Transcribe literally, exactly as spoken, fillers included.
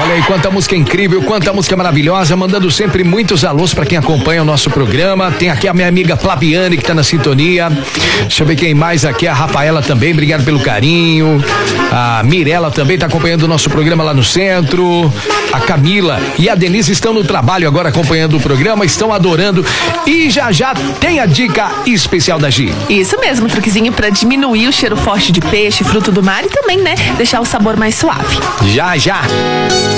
Olha aí, quanta música incrível, quanta música maravilhosa, mandando sempre muitos alôs pra quem acompanha o nosso programa. Tem aqui a minha amiga Flaviane que tá na sintonia. Deixa eu ver quem mais aqui, a Rafaela também, obrigado pelo carinho. A Mirella também tá acompanhando o nosso programa lá no centro. A Camila e a Denise estão no trabalho agora acompanhando o programa, estão adorando. E já já tem a dica especial da Gi. Isso mesmo, um truquezinho pra diminuir o cheiro forte de peixe, fruto do mar e também, né, deixar o sabor mais suave. Já, já.